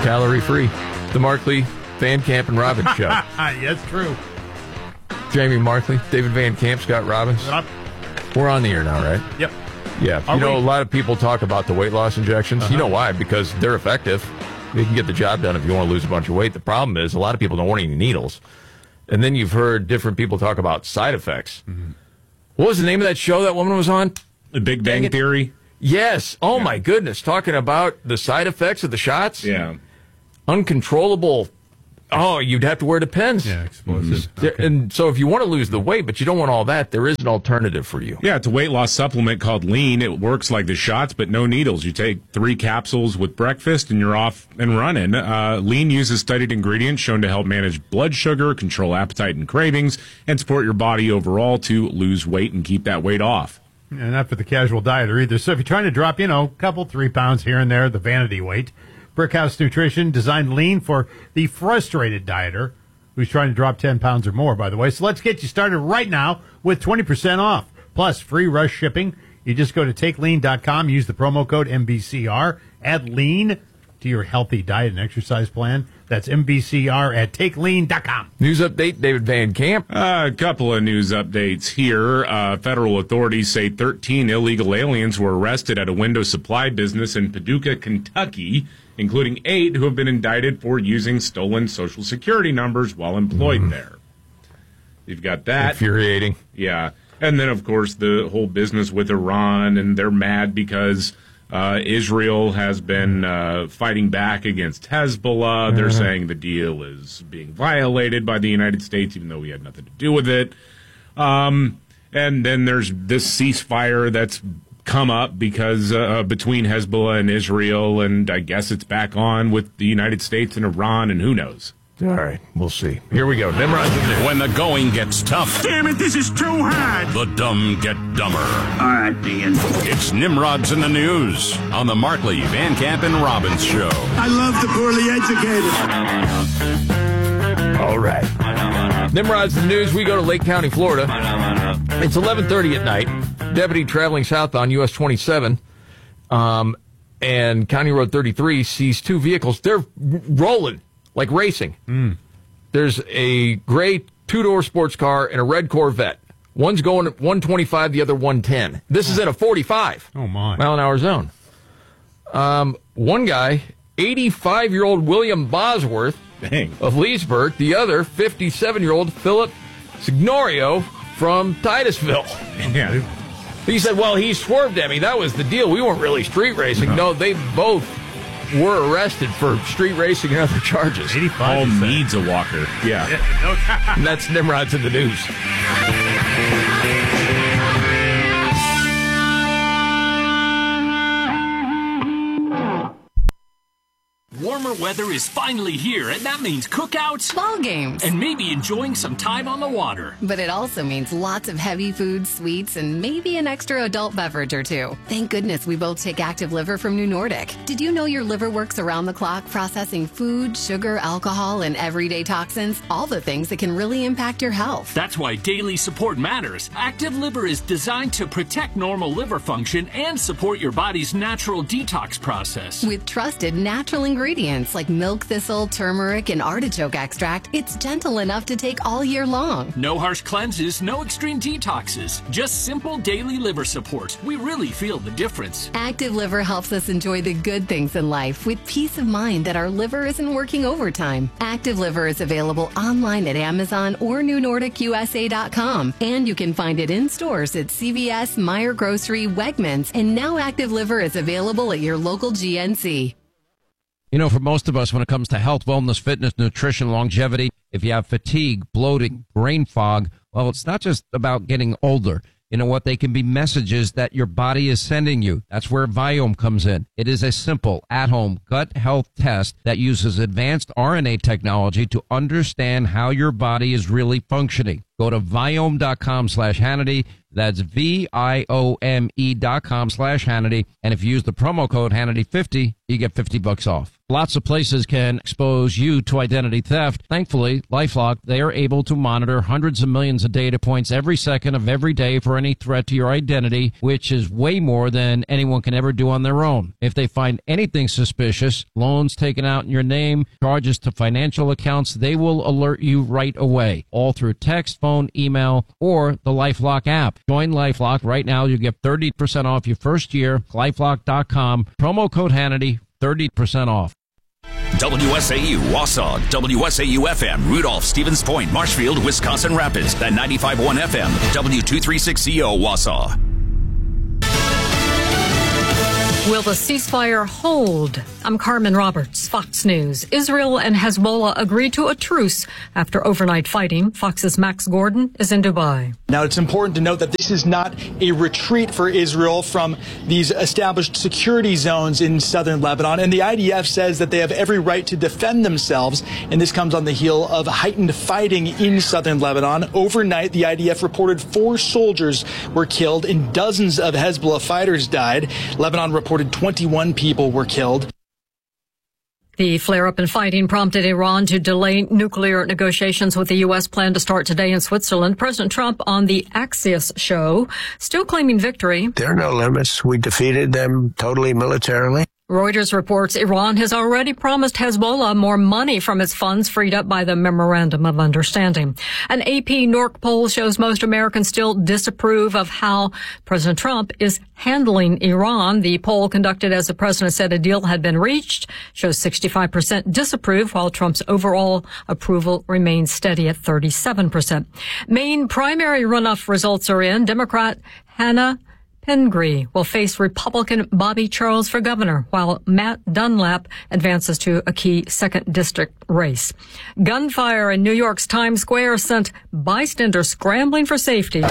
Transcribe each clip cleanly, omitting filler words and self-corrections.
Calorie-free. The Markley, Van Camp, and Robbins Show. Yes, true. Jamie Markley, David Van Camp, Scott Robbins. We're on the air now, right? Yep. Yeah. A lot of people talk about the weight loss injections. You know why? Because they're effective. They can get the job done if you want to lose a bunch of weight. The problem is a lot of people don't want any needles. And then you've heard different people talk about side effects. Mm-hmm. What was the name of that show that woman was on? The Big Bang Theory? Yes. Oh, my goodness. Talking about the side effects of the shots? Yeah. Uncontrollable. Oh, you'd have to wear Depends. Yeah, explosive. Mm-hmm. Okay. And so if you want to lose the weight, but you don't want all that, there is an alternative for you. Yeah, it's a weight loss supplement called Lean. It works like the shots, but no needles. You take 3 capsules with breakfast, and you're off and running. Lean uses studied ingredients shown to help manage blood sugar, control appetite and cravings, and support your body overall to lose weight and keep that weight off. And not for the casual dieter either. So if you're trying to drop, a couple, 3 pounds here and there, the vanity weight, Brickhouse Nutrition designed Lean for the frustrated dieter who's trying to drop 10 pounds or more, by the way. So let's get you started right now with 20% off, plus free rush shipping. You just go to TakeLean.com, use the promo code MBCR, add Lean to your healthy diet and exercise plan. That's MBCR at TakeLean.com. News update, David Van Camp. A couple of news updates here. Federal authorities say 13 illegal aliens were arrested at a window supply business in Paducah, Kentucky, including 8 who have been indicted for using stolen Social Security numbers while employed there. You've got that. Infuriating. Yeah. And then, of course, the whole business with Iran, and they're mad because Israel has been fighting back against Hezbollah. They're saying the deal is being violated by the United States, even though we had nothing to do with it. And then there's this ceasefire that's come up because between Hezbollah and Israel, and I guess it's back on with the United States and Iran, and who knows. All right, we'll see. Here we go. Nimrod's in there. When the going gets tough. Damn it, this is too hard. The dumb get dumber. All right, Dean. It's Nimrod's in the News on the Markley, Van Camp, and Robbins Show. I love the poorly educated. All right. Nimrod's in the News. We go to Lake County, Florida. It's 11:30 at night. Deputy traveling southbound US 27 and County Road 33 sees 2 vehicles. They're rolling. Like racing. There's a gray 2-door sports car and a red Corvette. One's going at 125, the other 110. This is at a 45 mile an hour zone. One guy, 85-year-old William Bosworth of Leesburg. The other, 57-year-old Philip Signorio from Titusville. Yeah. He said, well, he swerved at me. That was the deal. We weren't really street racing. No, they both were arrested for street racing and other charges. 85. All needs a walker. Yeah. And that's Nimrod's in the News. Warmer weather is finally here, and that means cookouts, ball games, and maybe enjoying some time on the water. But it also means lots of heavy food, sweets, and maybe an extra adult beverage or 2. Thank goodness we both take Active Liver from New Nordic. Did you know your liver works around the clock processing food, sugar, alcohol, and everyday toxins? All the things that can really impact your health. That's why daily support matters. Active Liver is designed to protect normal liver function and support your body's natural detox process. With trusted natural ingredients like milk thistle, turmeric, and artichoke extract, it's gentle enough to take all year long. No harsh cleanses, no extreme detoxes. Just simple daily liver support. We really feel the difference. Active Liver helps us enjoy the good things in life with peace of mind that our liver isn't working overtime. Active Liver is available online at Amazon or NewNordicUSA.com, and you can find it in stores at CVS, Meijer Grocery, Wegmans, and now Active Liver is available at your local GNC. You know, for most of us, when it comes to health, wellness, fitness, nutrition, longevity, if you have fatigue, bloating, brain fog, well, it's not just about getting older. You know what? They can be messages that your body is sending you. That's where Viome comes in. It is a simple, at-home gut health test that uses advanced RNA technology to understand how your body is really functioning. Go to Viome.com/Hannity. That's VIOME.com/Hannity. And if you use the promo code Hannity50, you get $50 off. Lots of places can expose you to identity theft. Thankfully, LifeLock, they are able to monitor hundreds of millions of data points every second of every day for any threat to your identity, which is way more than anyone can ever do on their own. If they find anything suspicious, loans taken out in your name, charges to financial accounts, they will alert you right away, all through text, phone, email, or the LifeLock app. Join LifeLock right now. You get 30% off your first year. LifeLock.com. Promo code Hannity, 30% off. WSAU, Wausau, WSAU FM, Rudolph, Stevens Point, Marshfield, Wisconsin Rapids, and 95.1 FM, W236CO, Wausau. Will the ceasefire hold? I'm Carmen Roberts, Fox News. Israel and Hezbollah agreed to a truce after overnight fighting. Fox's Max Gordon is in Dubai. Now, it's important to note that this is not a retreat for Israel from these established security zones in southern Lebanon. And the IDF says that they have every right to defend themselves. And this comes on the heel of heightened fighting in southern Lebanon. Overnight, the IDF reported 4 soldiers were killed and dozens of Hezbollah fighters died. Lebanon reported 21 people were killed. The flare-up in fighting prompted Iran to delay nuclear negotiations with the U.S. planned to start today in Switzerland. President Trump on the Axios show, still claiming victory. There are no limits. We defeated them totally militarily. Reuters reports Iran has already promised Hezbollah more money from its funds freed up by the Memorandum of Understanding. An AP NORC poll shows most Americans still disapprove of how President Trump is handling Iran. The poll, conducted as the president said a deal had been reached, shows 65% disapprove, while Trump's overall approval remains steady at 37%. Maine primary runoff results are in. Democrat Hannah Pingree will face Republican Bobby Charles for governor, while Matt Dunlap advances to a key 2nd district race. Gunfire in New York's Times Square sent bystanders scrambling for safety.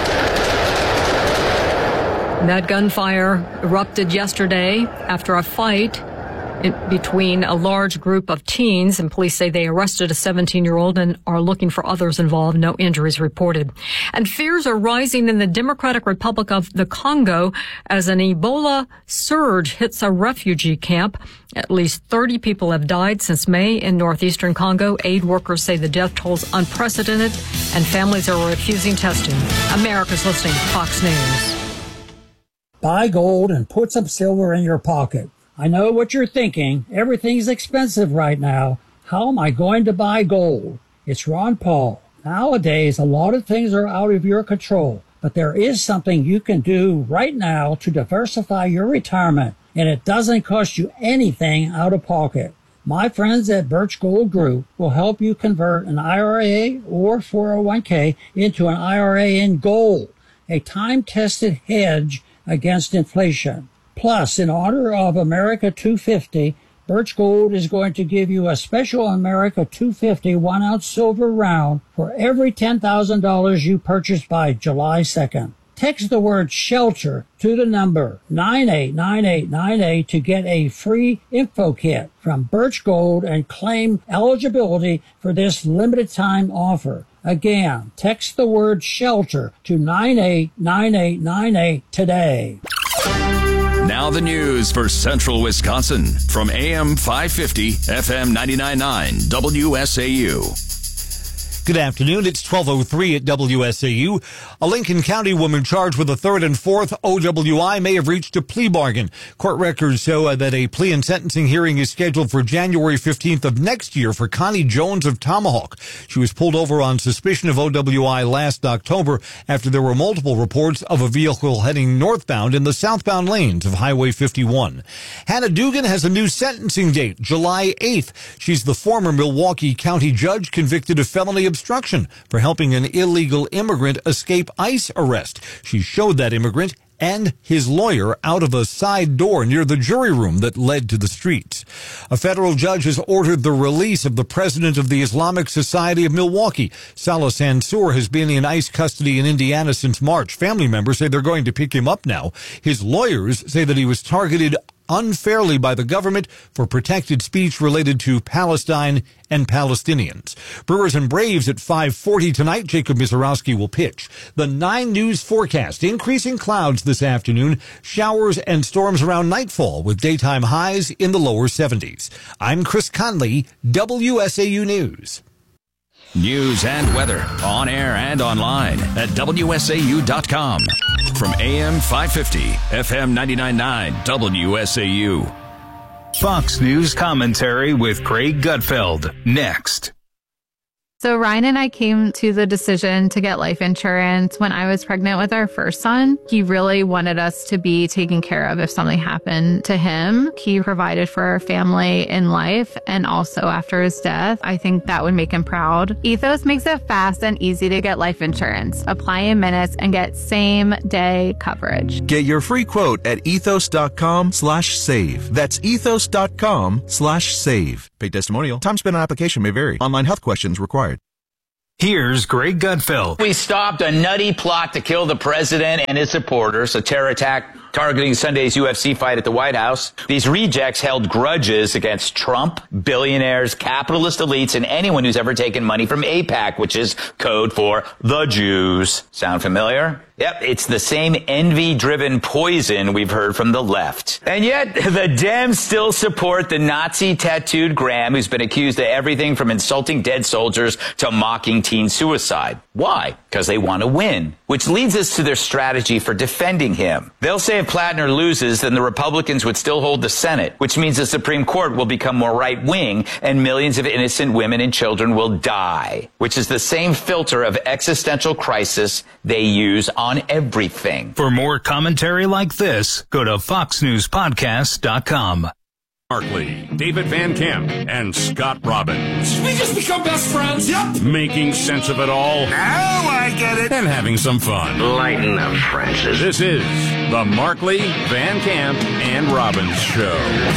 That gunfire erupted yesterday after a fight between a large group of teens, and police say they arrested a 17-year-old and are looking for others involved. No injuries reported. And fears are rising in the Democratic Republic of the Congo as an Ebola surge hits a refugee camp. At least 30 people have died since May in northeastern Congo. Aid workers say the death toll's unprecedented and families are refusing testing. America's listening. Fox News. Buy gold and put some silver in your pocket. I know what you're thinking. Everything's expensive right now. How am I going to buy gold? It's Ron Paul. Nowadays, a lot of things are out of your control, but there is something you can do right now to diversify your retirement, and it doesn't cost you anything out of pocket. My friends at Birch Gold Group will help you convert an IRA or 401k into an IRA in gold, a time-tested hedge against inflation. Plus, in honor of America 250, Birch Gold is going to give you a special America 250 1-ounce silver round for every $10,000 you purchase by July 2nd. Text the word SHELTER to the number 989898 to get a free info kit from Birch Gold and claim eligibility for this limited time offer. Again, text the word SHELTER to 989898 today. Now the news for Central Wisconsin from AM 550, FM 99.9, WSAU. Good afternoon. It's 12:03 at WSAU. A Lincoln County woman charged with a 3rd and 4th OWI may have reached a plea bargain. Court records show that a plea and sentencing hearing is scheduled for January 15th of next year for Connie Jones of Tomahawk. She was pulled over on suspicion of OWI last October after there were multiple reports of a vehicle heading northbound in the southbound lanes of Highway 51. Hannah Dugan has a new sentencing date, July 8th. She's the former Milwaukee County judge convicted of felony obstruction for helping an illegal immigrant escape ICE arrest. She showed that immigrant and his lawyer out of a side door near the jury room that led to the streets. A federal judge has ordered the release of the president of the Islamic Society of Milwaukee. Salah Sansour has been in ICE custody in Indiana since March. Family members say they're going to pick him up now. His lawyers say that he was targeted unfairly by the government for protected speech related to Palestine and Palestinians. Brewers and Braves at 5:40 tonight. Jacob Mizorowski will pitch. The 9 News forecast. Increasing clouds this afternoon. Showers and storms around nightfall with daytime highs in the lower 70s. I'm Chris Conley, WSAU News. News and weather on air and online at WSAU.com. From AM 550, FM 99.9, WSAU. Fox News commentary with Craig Gutfeld. Next. So Ryan and I came to the decision to get life insurance when I was pregnant with our first son. He really wanted us to be taken care of if something happened to him. He provided for our family in life and also after his death. I think that would make him proud. Ethos makes it fast and easy to get life insurance. Apply in minutes and get same-day coverage. Get your free quote at ethos.com/save. That's ethos.com/save. Paid testimonial. Time spent on application may vary. Online health questions required. Here's Greg Gutfeld. We stopped a nutty plot to kill the president and his supporters, a terror attack targeting Sunday's UFC fight at the White House. These rejects held grudges against Trump, billionaires, capitalist elites, and anyone who's ever taken money from AIPAC, which is code for the Jews. Sound familiar? Yep, it's the same envy-driven poison we've heard from the left. And yet, the Dems still support the Nazi-tattooed Graham, who's been accused of everything from insulting dead soldiers to mocking teen suicide. Why? Because they want to win. Which leads us to their strategy for defending him. They'll say if Plattner loses, then the Republicans would still hold the Senate, which means the Supreme Court will become more right-wing and millions of innocent women and children will die, which is the same filter of existential crisis they use on everything. For more commentary like this, go to foxnewspodcast.com. Markley, David Van Camp, and Scott Robbins. We just become best friends. Yep. Making sense of it all. Now I get it. And having some fun. Lighten up, Francis. This is the Markley, Van Camp, and Robbins Show.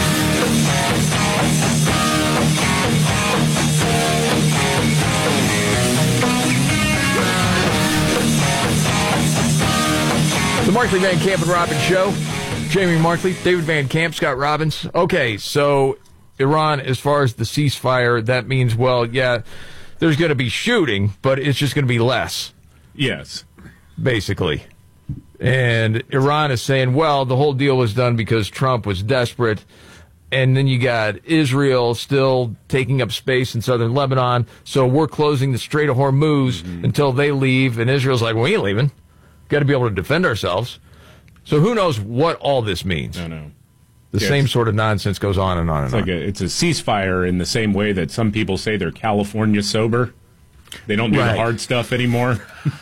The Markley, Van Camp, and Robbins Show. Jamie Markley, David Van Camp, Scott Robbins. Okay, so Iran, as far as the ceasefire, that means, well, yeah, there's going to be shooting, but it's just going to be less. Yes. Basically. And Iran is saying, well, the whole deal was done because Trump was desperate. And then you got Israel still taking up space in southern Lebanon. So we're closing the Strait of Hormuz until they leave. And Israel's like, we ain't leaving. Got to be able to defend ourselves. So who knows what all this means? I know. The same sort of nonsense goes on and on and on. It's a ceasefire in the same way that some people say they're California sober. They don't do the hard stuff anymore.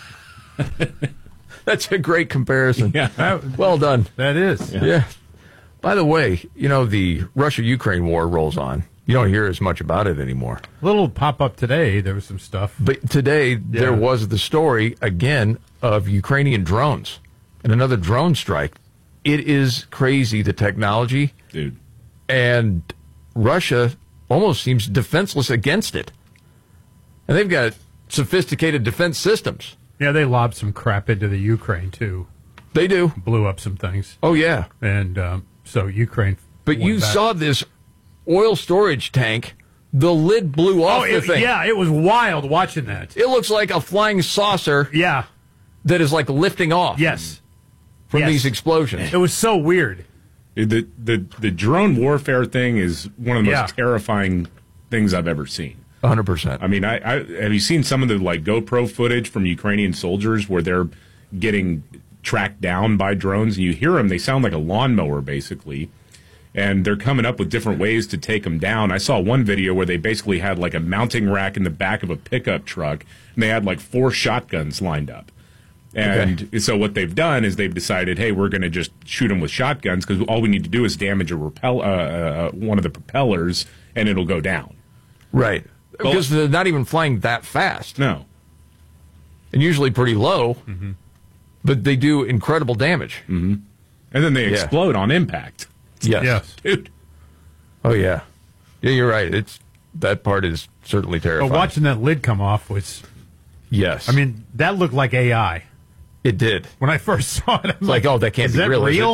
That's a great comparison. Yeah. Well done. That is. Yeah. By the way, you know, the Russia-Ukraine war rolls on. You don't hear as much about it anymore. Little pop-up today, there was some stuff. But today, there was the story, again, of Ukrainian drones. And another drone strike. It is crazy, the technology. Dude. And Russia almost seems defenseless against it. And they've got sophisticated defense systems. Yeah, they lobbed some crap into the Ukraine, too. They do. Blew up some things. Oh, yeah. And so Ukraine... But you saw this oil storage tank. The lid blew off the thing. Yeah, it was wild watching that. It looks like a flying saucer. Yeah. That is like lifting off. Yes. From these explosions. It was so weird. The drone warfare thing is one of the most terrifying things I've ever seen. 100%. I mean, I have you seen some of the like GoPro footage from Ukrainian soldiers where they're getting tracked down by drones, and you hear them, they sound like a lawnmower basically, and they're coming up with different ways to take them down. I saw one video where they basically had like a mounting rack in the back of a pickup truck, and they had like 4 shotguns lined up. And so what they've done is they've decided, hey, we're going to just shoot them with shotguns because all we need to do is damage one of the propellers, and it'll go down. Right. Because they're not even flying that fast. No. And usually pretty low, but they do incredible damage. Mm-hmm. And then they explode on impact. Yes. Dude. Oh, yeah. Yeah, you're right. That part is certainly terrifying. But watching that lid come off was... Yes. I mean, that looked like AI. It did. When I first saw it, I was like, oh, that can't be real. Real?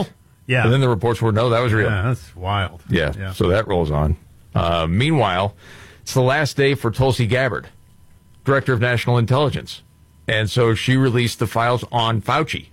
Yeah. And then the reports were, no, that was real. Yeah, that's wild. Yeah. So that rolls on. Meanwhile, it's the last day for Tulsi Gabbard, Director of National Intelligence. And so she released the files on Fauci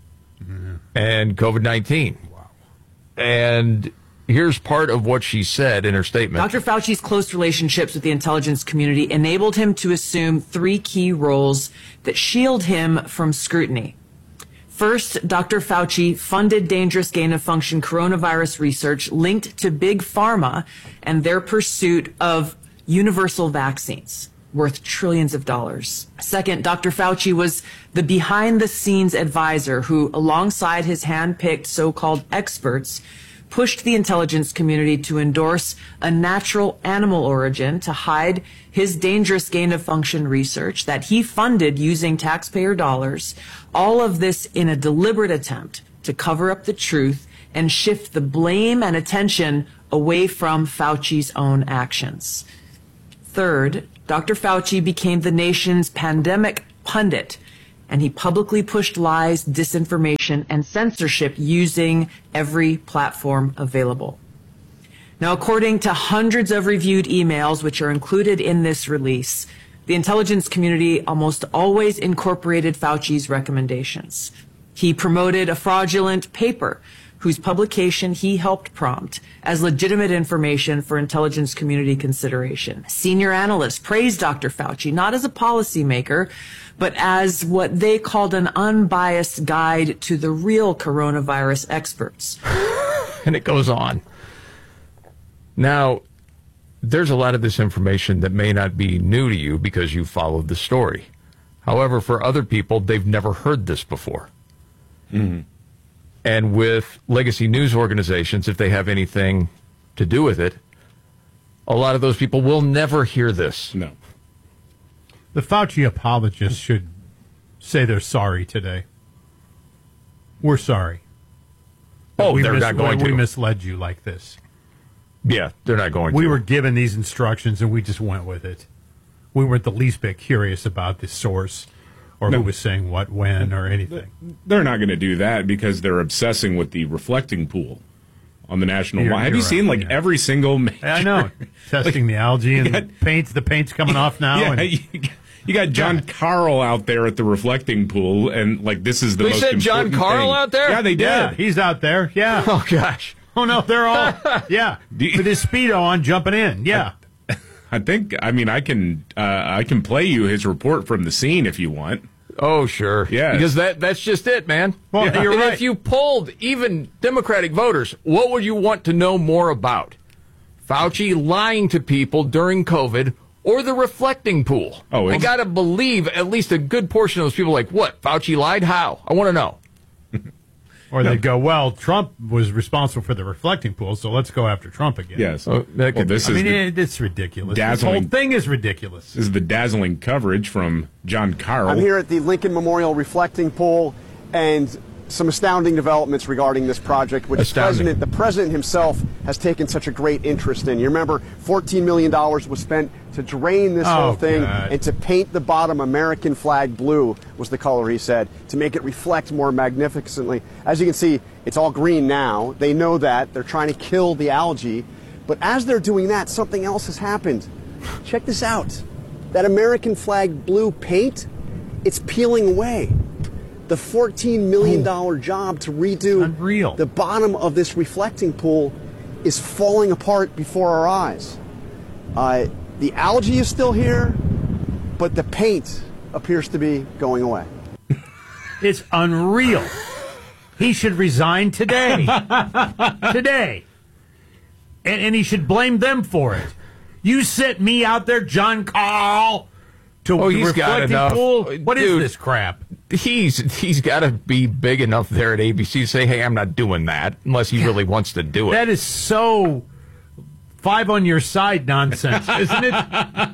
and COVID-19. Wow. And here's part of what she said in her statement. Dr. Fauci's close relationships with the intelligence community enabled him to assume 3 key roles that shield him from scrutiny. First, Dr. Fauci funded dangerous gain-of-function coronavirus research linked to Big Pharma and their pursuit of universal vaccines worth trillions of dollars. Second, Dr. Fauci was the behind-the-scenes advisor who, alongside his hand-picked so-called experts, pushed the intelligence community to endorse a natural animal origin to hide his dangerous gain-of-function research that he funded using taxpayer dollars, all of this in a deliberate attempt to cover up the truth and shift the blame and attention away from Fauci's own actions. Third, Dr. Fauci became the nation's pandemic pundit, and he publicly pushed lies, disinformation, and censorship using every platform available. Now, according to hundreds of reviewed emails, which are included in this release, the intelligence community almost always incorporated Fauci's recommendations. He promoted a fraudulent paper whose publication he helped prompt as legitimate information for intelligence community consideration. Senior analysts praised Dr. Fauci not as a policymaker, but as what they called an unbiased guide to the real coronavirus experts. And it goes on. Now, there's a lot of this information that may not be new to you because you followed the story. However, for other people, they've never heard this before. Mm-hmm. And with legacy news organizations, if they have anything to do with it, a lot of those people will never hear this. No. The Fauci apologists should say they're sorry today. We're sorry. They're not going to. We misled you like this. Yeah, they're not going to. We were given these instructions and we just went with it. We weren't the least bit curious about the source or who was saying what, when, or anything. They're not going to do that because they're obsessing with the reflecting pool on the national line. Have you seen every single major... I know. Testing the algae and the paint's coming off now. Yeah, and you got John Carl out there at the reflecting pool, and this is the most important thing. They said John Carl out there? Yeah, they did. Yeah, he's out there. Yeah. Oh, gosh. Oh, no, they're all... Yeah. With his Speedo on, jumping in. Yeah. I can play you his report from the scene if you want. Oh, sure. Yeah. Because that's just it, man. Well, you're right. If you polled even Democratic voters, what would you want to know more about? Fauci lying to people during COVID or the reflecting pool? I got to believe at least a good portion of those people what? Fauci lied? How? I want to know. Or they'd go, well, Trump was responsible for the reflecting pool, so let's go after Trump again. Yes. It's ridiculous. This whole thing is ridiculous. This is the dazzling coverage from John Carl. I'm here at the Lincoln Memorial Reflecting Pool, and some astounding developments regarding this project, which the president himself has taken such a great interest in. You remember $14 million was spent to drain this whole thing and to paint the bottom American flag blue was the color, he said, to make it reflect more magnificently. As you can see, it's all green now. They know that. They're trying to kill the algae. But as they're doing that, something else has happened. Check this out. That American flag blue paint, it's peeling away. The $14 million job to redo the bottom of this reflecting pool is falling apart before our eyes. The algae is still here, but the paint appears to be going away. It's unreal. He should resign today. Today. And he should blame them for it. You sent me out there, John Carl, to the reflecting pool. What is this crap? He's got to be big enough there at ABC to say, hey, I'm not doing that, unless he really wants to do it. That is so 5 on your side nonsense, isn't it?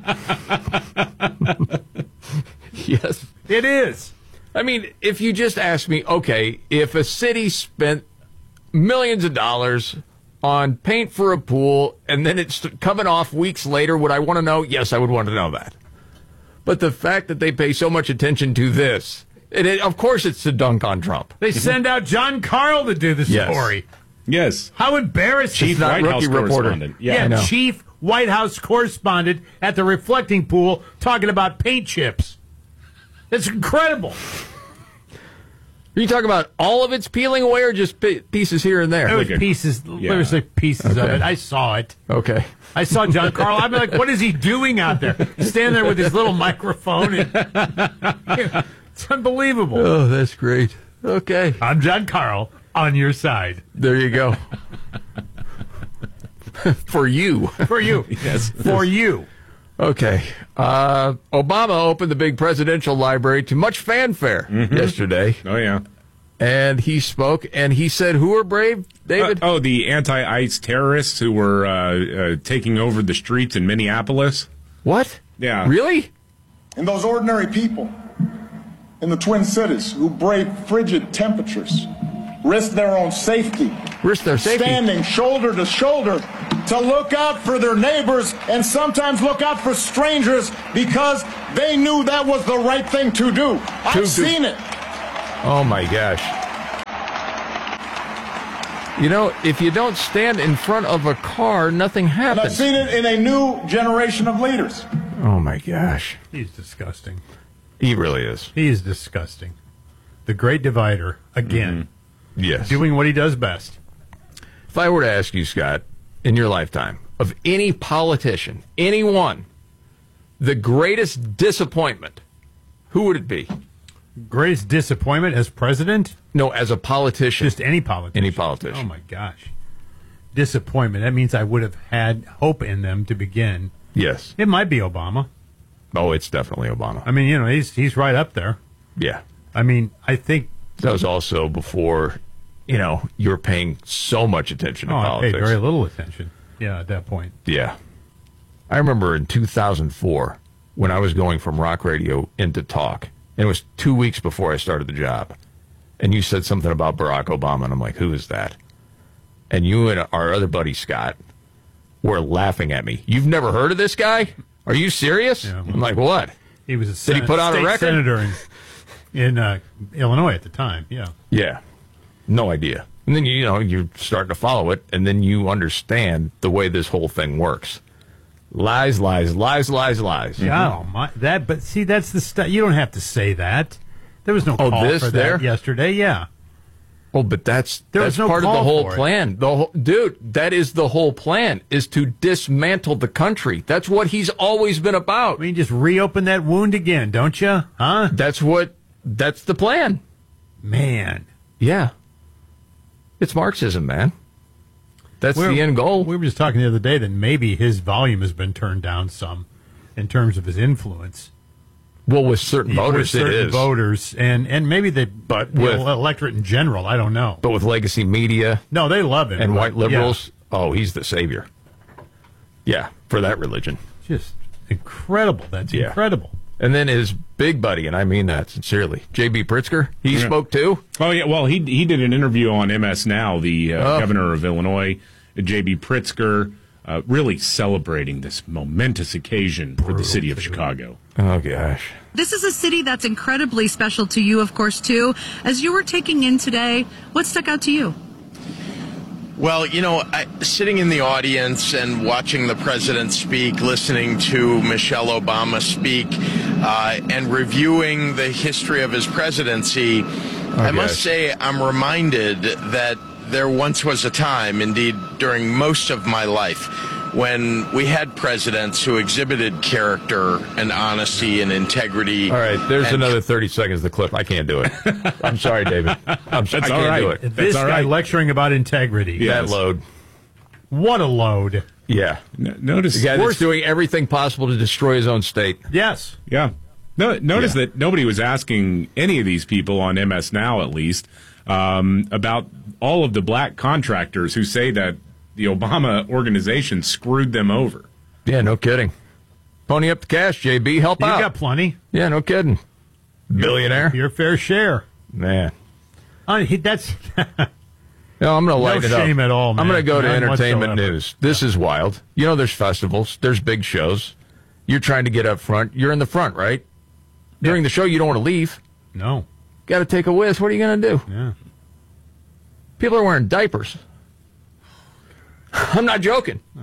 Yes. It is. I mean, if you just ask me, okay, if a city spent millions of dollars on paint for a pool and then it's coming off weeks later, would I want to know? Yes, I would want to know that. But the fact that they pay so much attention to this Of course it's to dunk on Trump. They send out John Carl to do the Yes. story. Yes. How embarrassing. Chief White House correspondent. Yeah, Chief White House correspondent at the reflecting pool talking about paint chips. That's incredible. Are you talking about all of it's peeling away or just pieces here and there? There was pieces. There was like pieces of it. I saw it. Okay. I saw John Carl. I'm like, what is he doing out there? Standing there with his little microphone. It's unbelievable. Oh, that's great. Okay. I'm John Carl on your side. There you go. For you. For you. Yes. For you. Okay. Obama opened the big presidential library to much fanfare yesterday. Oh, yeah. And he spoke, and he said, who are brave, David? The anti-ICE terrorists who were taking over the streets in Minneapolis. What? Yeah. Really? And those ordinary people in the Twin Cities who brave frigid temperatures, risk their own safety. Standing shoulder to shoulder to look out for their neighbors and sometimes look out for strangers because they knew that was the right thing to do. I've seen it. Oh, my gosh. You know, if you don't stand in front of a car, nothing And happens. I've seen it in a new generation of leaders. Oh, my gosh. He's disgusting. He really is. He is disgusting. The great divider, again. Yes. Doing what he does best. If I were to ask you, Scott, in your lifetime, of any politician, anyone, the greatest disappointment, who would it be? Greatest disappointment as president? No, as a politician. Just any politician. Any politician. Oh, my gosh. Disappointment. That means I would have had hope in them to begin. Yes. It might be Obama. Oh, it's definitely Obama. I mean, you know, he's right up there. Yeah. I mean, I think that was also before, you know, you were paying so much attention to politics. I paid very little attention. Yeah, at that point. Yeah. I remember in 2004 when I was going from rock radio into talk, and it was 2 weeks before I started the job, and you said something about Barack Obama, and I'm like, who is that? And you and our other buddy, Scott, were laughing at me. You've never heard of this guy? Are you serious? Yeah. I'm like, what? He was a Did he put out a record? Senator in Illinois at the time, yeah. Yeah. No idea. And then, you know, you're starting to follow it, and then you understand the way this whole thing works. Lies, lies, lies, lies, lies. Yeah, but see, that's the stuff. You don't have to say that. There was no call for that yesterday, yeah. Oh, but that's no part of the call whole for it. plan. Dude, that is the whole plan, is to dismantle the country. That's what he's always been about. I mean, just reopen that wound again, don't you? Huh? That's the plan. Man. Yeah. It's Marxism, man. That's the end goal. We were just talking the other day that maybe his volume has been turned down some in terms of his influence. Well, with certain voters, with certain it is. voters, and maybe the electorate in general, I don't know. But with legacy media. No, they love him. And white liberals, he's the savior. Yeah, for that religion. Just incredible. That's incredible. And then his big buddy, and I mean that sincerely, J.B. Pritzker, he spoke too. Oh, yeah, well, he did an interview on MS Now, the governor of Illinois, J.B. Pritzker, really celebrating this momentous occasion for the city of Chicago. Oh, gosh. This is a city that's incredibly special to you, of course, too. As you were taking in today, what stuck out to you? Well, you know, sitting in the audience and watching the president speak, listening to Michelle Obama speak, and reviewing the history of his presidency, I must say I'm reminded that there once was a time, indeed during most of my life, when we had presidents who exhibited character and honesty and integrity. All right, there's another 30 seconds of the clip. I can't do it. I'm sorry, David. I can't do it. This guy lecturing about integrity. Yes. That load. What a load. Yeah. Notice the guy that's doing everything possible to destroy his own state. Yes. Yeah. Notice that nobody was asking any of these people on MS Now, at least, about all of the black contractors who say that the Obama organization screwed them over. Yeah, no kidding. Pony up the cash, JB. Help out. You got plenty. Yeah, no kidding. Billionaire. Your fair share. Man. That's... No, I'm going to lighten it up. No shame at all, man. I'm going to go to None entertainment whatsoever. news. This is wild. You know, there's festivals. There's big shows. You're trying to get up front. You're in the front, right? During the show, you don't want to leave. No. got to take a whiz. What are you going to do? Yeah. People are wearing diapers. I'm not joking. No.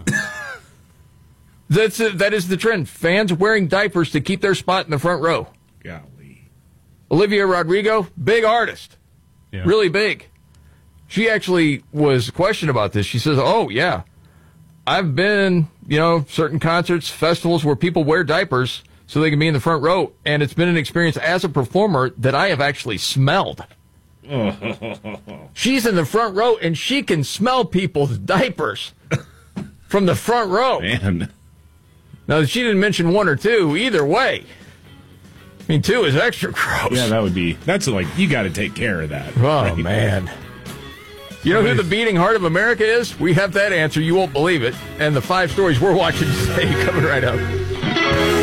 That is the trend. Fans wearing diapers to keep their spot in the front row. Golly. Olivia Rodrigo, big artist. Yeah. Really big. She actually was questioned about this. She says, oh, yeah, I've been, certain concerts, festivals where people wear diapers so they can be in the front row, and it's been an experience as a performer that I have actually smelled. She's in the front row, and she can smell people's diapers from the front row. Man. Now, she didn't mention one or two. Either way. I mean, two is extra gross. Yeah, that's like, you got to take care of that. Oh, right? Man. You know who the beating heart of America is? We have that answer. You won't believe it. And the 5 stories we're watching today coming right up.